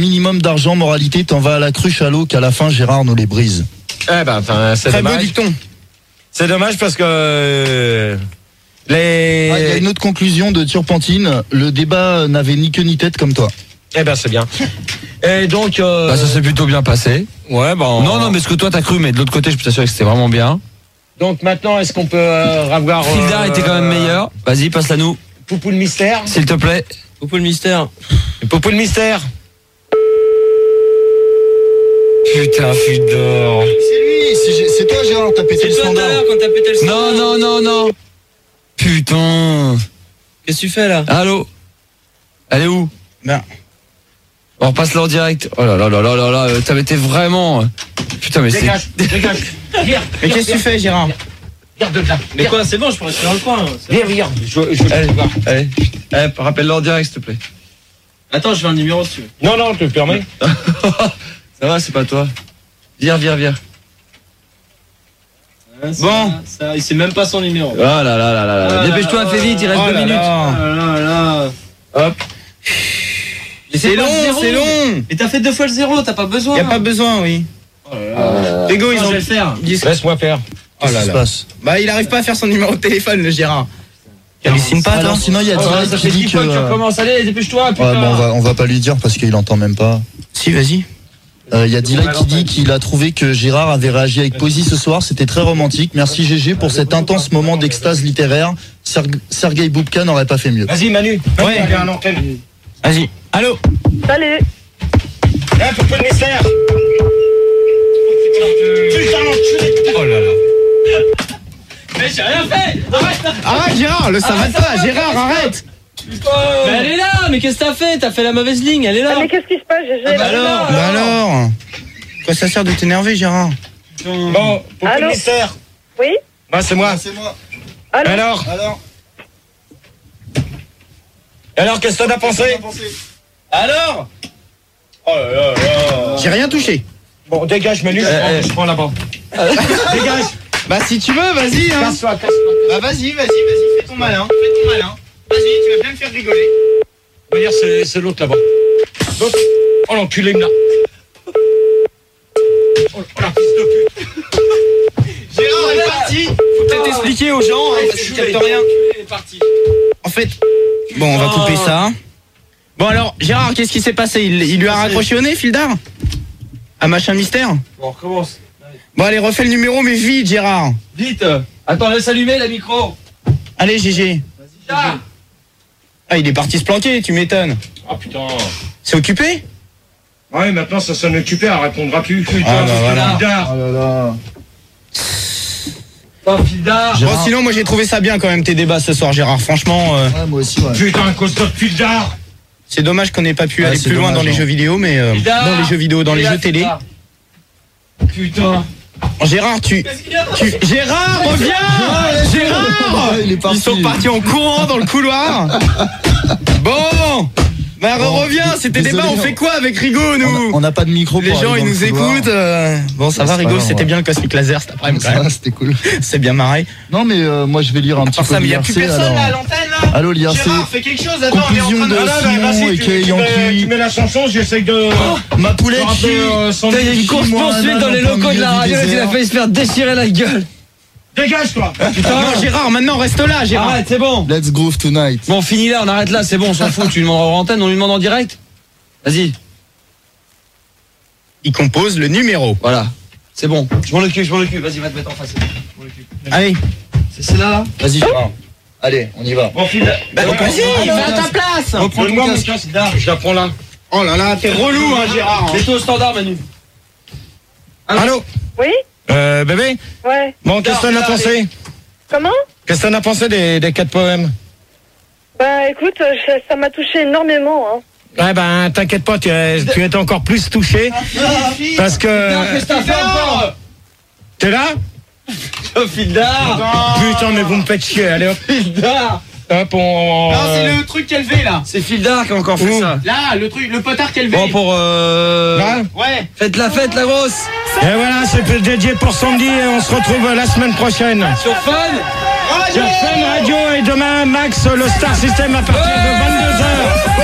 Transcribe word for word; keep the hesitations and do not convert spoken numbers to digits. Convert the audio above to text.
Minimum d'argent, moralité, t'en vas à la cruche à l'eau qu'à la fin Gérard nous les brise. Eh ben, enfin, c'est Très beau dommage. dicton. C'est dommage parce que euh, les. Ah, il y a une autre conclusion de Turpentine, le débat n'avait ni queue ni tête comme toi. Eh ben, c'est bien. Et donc. Euh... Bah, ça s'est plutôt bien passé. Ouais, bon. Non, non, mais ce que toi t'as cru, mais de l'autre côté, je peux t'assurer que c'était vraiment bien. Donc maintenant, est-ce qu'on peut euh, avoir. Fildar euh, était quand même meilleur. Vas-y, passe-la nous, Poupou le mystère. s'il te plaît. Poupou le mystère. Poupou le mystère. Putain, Fildar. C'est lui, c'est, c'est toi Gérard, t'as pété le C'est toi tout à standard. l'heure quand t'as pété le standard. Non, non, non, non. Putain. Qu'est-ce que tu fais là? Allô? Elle est où? Ben. On repasse là en direct. Oh là là là là là là, euh, t'avais été vraiment. Putain, mais c'est. Dégage, dégage. Viens. Mais qu'est-ce que tu fais, Gérard? Regarde de là. Mais quoi, c'est bon, je pourrais rester dans le coin. c'est Viens, bon. regarde. Je, je veux Allez, te voir. allez. Eh, rappelle-le en direct, s'il te plaît. Attends, je veux un numéro dessus. Non, non, je te le permets. Ça va, c'est pas toi. Viens, viens, viens. Ouais, ça, Bon. ça, il sait même pas son numéro. Oh là là là là là. Ah, Dépêche-toi, là, fais vite, il reste oh deux là minutes. là. Ah là là. Hop. C'est long, pas le zéro. c'est long. Mais t'as fait deux fois le zéro, t'as pas besoin. Y a pas besoin, oui. Oh là là. Hugo, ils Non, ont. je vais le faire. ils disent- Laisse-moi faire. Oh là Qu'est-ce qui se là. passe? Bah, il arrive pas à faire son numéro de téléphone, le Gérard. Hallucine pas, toi. Alors sinon il y a Oh, Dylan ça qui fait dit dix que... fois que tu recommences. Allez, dépêche-toi, Ouais, putain. bon, on va, on va pas lui dire parce qu'il entend même pas. Si, vas-y. Euh, Il y a Dylan qui dit qu'il a trouvé que Gérard avait réagi avec poésie ce soir, c'était très romantique. Merci G G pour cet intense moment d'extase littéraire. Serg- Sergei Boubka n'aurait pas fait mieux. Vas-y, Manu. Ouais. Manu, viens à l'antenne. Vas-y. Allô? Salut. Eh, Poupou le mystère. Putain, l'enculé. Oh là là. Mais j'ai rien fait. Arrête. Arrête, Gérard, le savate pas. Gérard, arrête. Mais elle est là. Mais qu'est-ce que t'as fait? T'as fait la mauvaise ligne. Elle est Ah, là. mais qu'est-ce qui se passe? J'ai- j'ai- bah alors. Bah alors. Quoi ça sert de t'énerver, Gérard? Bon, Poupou Allô le mystère. Oui. Bah, c'est moi. C'est moi. Allô. Alors, Alors, alors, qu'est-ce que t'en as pensé? Alors. Oh là là là. J'ai rien touché. Bon, dégage, Manu, je Eh, prends- eh. je prends là-bas. Dégage. Bah si tu veux, vas-y, hein. Casse-toi, casse-toi. Bah vas-y, vas-y, vas-y, fais ton malin, fais ton malin. Vas-y, tu vas bien me faire rigoler. On va dire, c'est, c'est l'autre là-bas. L'autre. Oh, l'enculé, là. Oh, oh, la fils de pute. Gérard est parti. Faut peut-être expliquer aux gens, hein, parce qu'ils captent rien. Il est parti. En fait, bon, on va couper ça. Bon alors, Gérard, qu'est-ce qui s'est passé? il, il lui a raccroché au nez, Fildar? Un machin mystère? Bon, on recommence. Bon allez, refais le numéro, mais vite, Gérard. Vite. Attends, laisse allumer la micro. Allez, G G. Ah. Ah, il est parti se planquer, tu m'étonnes. Ah, putain. C'est occupé? Ouais, maintenant, ça sonne occupé, elle répondra plus. Putain, Ah, bah, voilà. Fildar. oh là là. Oh, Fildar. Bon, Gérard. sinon, moi j'ai trouvé ça bien quand même tes débats ce soir, Gérard. Franchement, euh, Ouais, moi aussi, ouais. Putain, à cause de Fildar. c'est dommage qu'on n'ait pas pu Ouais, aller c'est plus loin dommage, dans les hein. jeux vidéo, mais euh, Fildar. dans les jeux vidéo, dans les Fildar, jeux télé. Fildar. Putain. Gérard, tu, Qu'est-ce qu'il y a? tu, Gérard, reviens, Gérard. il est parti. Ils sont partis en courant dans le couloir. Bon, bah Bon, reviens. C'était désolé, débat. On on- fait quoi avec Rigo, On a- nous? On n'a pas de micro Les pour gens, aller ils dans nous le couloir. écoutent. euh, Bon, ça Ouais, va, c'est pas Rigo. grave, C'était ouais. bien le Cosmic Laser cet après-midi, Ça quand va, même. c'était cool. C'est bien marré. Non mais euh, moi je vais lire un petit Par peu ça, mais il n'y a plus l'I R C, personne là à alors. l'antenne là. Allô l'I R C. Gérard, fais quelque chose. Attends, on est en Conclusion train de. de- Ah, non, Simon mais vas-y, et tu, Kay tu, mets, Yankee. tu mets la chanson, j'essaye de... Ma poulette de rappeler, euh, son- Putain, il y a une course Moi, poursuite là, dans les dans le locaux de la milieu radio du et il a désert. failli se faire déchirer la gueule. Dégage, toi. Non, Gérard, maintenant reste là, Gérard. Arrête, c'est bon. Let's groove tonight. Bon, fini là, on arrête là, c'est bon, on s'en fout. Tu lui demandes en antenne, on lui demande en direct. Vas-y, Il compose le numéro. voilà. C'est bon. Je m'en occupe, je m'en occupe. Vas-y, va te mettre en face. Je m'en occupe. Allez. C'est celle-là là. Vas-y Gérard. Allez, on y va. Bon, Fildar. Bah, Ouais, vas-y, ouais, va ouais. à ta place. Reprends ton casque. Je la prends là. Oh là là, t'es relou, hein, Gérard. hein. Mets-toi au standard, Manu. Allô. Oui. Euh, bébé. Ouais. Bon, qu'est-ce que t'en as pensé? Comment? Qu'est-ce que t'en as pensé des, des quatre poèmes? Bah écoute, euh, ça ça m'a touché énormément. Hein. Ouais, ben, t'inquiète pas, tu es, tu es encore plus touché. Parce que... Qu'est-ce que t'as fait encore? T'es là? Oh, Fildar. Putain, mais vous me faites chier. Allez, hop. Fildar. Hop, on... Non, c'est le truc qu'elle fait là. C'est Fildar qui a encore fait Où ça. Là, le truc, le potard qu'elle fait. Bon, pour euh... Là. Ouais. Faites la fête, la grosse. Et voilà, c'est dédié pour Sandy et on se retrouve la semaine prochaine. Sur Fun. Sur Fun Radio et demain, Max, le Star System à partir de vingt-deux heures.